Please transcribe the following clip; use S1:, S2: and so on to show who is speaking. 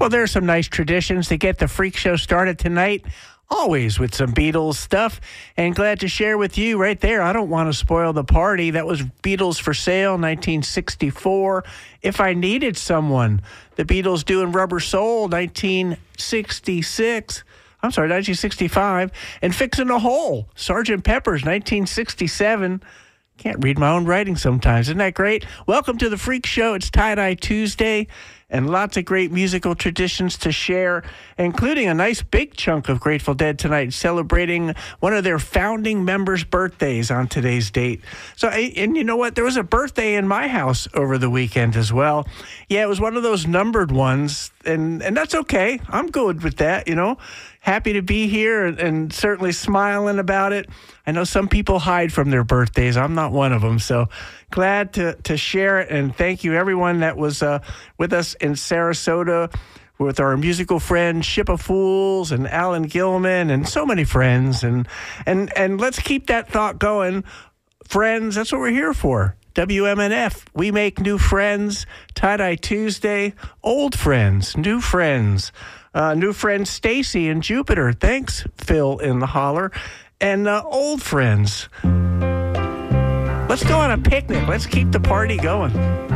S1: Well, there are some nice traditions to get the Freak Show started tonight. Always with some Beatles stuff, and glad to share with you right there. I Don't Want to Spoil the Party. That was Beatles for Sale, 1964. If I Needed Someone, the Beatles doing Rubber Soul, 1965. And Fixin' a Hole, Sgt. Pepper's, 1967. Can't read my own writing sometimes. Isn't that great? Welcome to the Freak Show. It's Tie-Dye Tuesday, and lots of great musical traditions to share, including a nice big chunk of Grateful Dead tonight, celebrating one of their founding members' birthdays on today's date. So, and you know what? There was a birthday in my house over the weekend as well. Yeah, it was one of those numbered ones, and that's okay. I'm good with that, you know. Happy to be here and certainly smiling about it. I know some people hide from their birthdays. I'm not one of them. So glad to share it. And thank you, everyone that was with us in Sarasota with our musical friends, Ship of Fools and Alan Gilman and so many friends. And let's keep that thought going. Friends, that's what we're here for. WMNF, we make new friends. Tie-Dye Tuesday, old friends, new friends. New friend Stacy in Jupiter. Thanks, Phil in the holler. And old friends. Let's go on a picnic. Let's keep the party going.